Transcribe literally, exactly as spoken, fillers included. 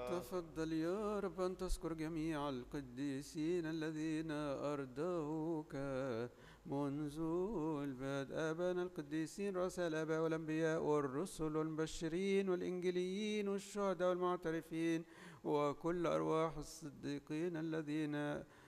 تفضل يا رب أن تذكر جميع القديسين الذين أرضوك منذ البدء، آبانا القديسين رؤساء الآباء والأنبياء والرسل والمبشرين والإنجيليين والشهداء والمعترفين وكل أرواح الصديقين الذين